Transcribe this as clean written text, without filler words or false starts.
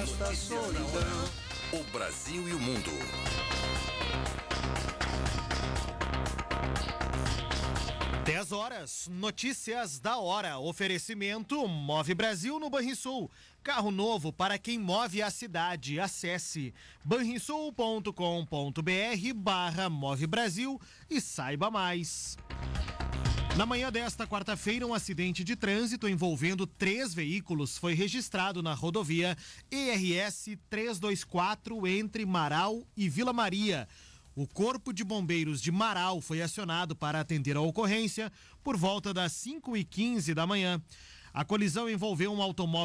esta solidão. O Brasil e o mundo. Dez horas, notícias da hora. Oferecimento Move Brasil no Banrisul. Carro novo para quem move a cidade. Acesse banrisul.com.br/Move Brasil e saiba mais. Na manhã desta quarta-feira, um acidente de trânsito envolvendo 3 veículos foi registrado na rodovia ERS 324 entre Marau e Vila Maria. O Corpo de Bombeiros de Marau foi acionado para atender a ocorrência por volta das 5h15 da manhã. A colisão envolveu um automóvel